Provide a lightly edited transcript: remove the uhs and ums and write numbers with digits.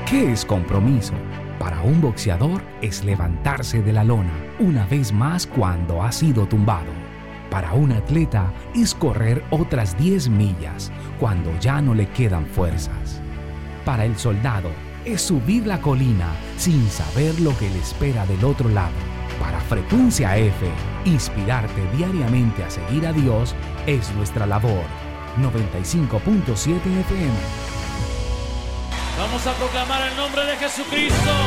¿Qué es compromiso? Para un boxeador es levantarse de la lona una vez más cuando ha sido tumbado. Para un atleta es correr otras 10 millas cuando ya no le quedan fuerzas. Para el soldado es subir la colina sin saber lo que le espera del otro lado. Para Frecuencia F, inspirarte diariamente a seguir a Dios es nuestra labor. 95.7 FM. Vamos a proclamar el nombre de Jesucristo.